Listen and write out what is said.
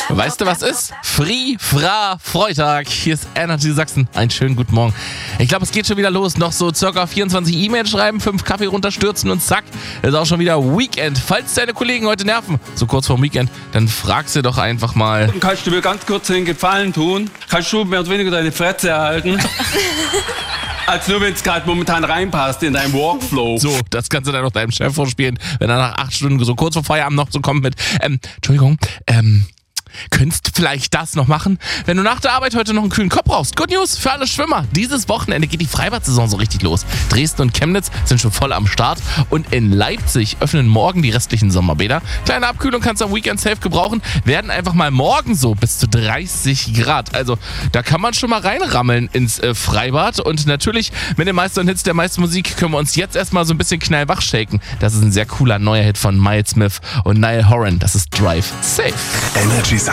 Weißt du, was ist? Freitag. Hier ist Energy Sachsen. Einen schönen guten Morgen. Ich glaube, es geht schon wieder los. Noch so circa 24 E-Mails schreiben, 5 Kaffee runterstürzen und zack, ist auch schon wieder Weekend. Falls deine Kollegen heute nerven, so kurz vorm Weekend, dann frag sie doch einfach mal. Kannst du mir ganz kurz den Gefallen tun? Kannst du mehr oder weniger deine Fresse erhalten? Als nur, wenn es gerade momentan reinpasst in deinem Workflow. So, das kannst du dann noch deinem Chef vorspielen, wenn er nach 8 Stunden so kurz vor Feierabend noch so kommt mit, Entschuldigung, könntest vielleicht das noch machen? Wenn du nach der Arbeit heute noch einen kühlen Kopf brauchst. Good News für alle Schwimmer. Dieses Wochenende geht die Freibad-Saison so richtig los. Dresden und Chemnitz sind schon voll am Start und in Leipzig öffnen morgen die restlichen Sommerbäder. Kleine Abkühlung kannst du am Weekend safe gebrauchen. Werden einfach mal morgen so bis zu 30 Grad. Also da kann man schon mal reinrammeln ins Freibad. Und natürlich mit den meisten Hits der meisten Musik können wir uns jetzt erstmal so ein bisschen knallwach shaken. Das ist ein sehr cooler neuer Hit von Miles Smith und Niall Horan. Das ist Drive Safe. Energy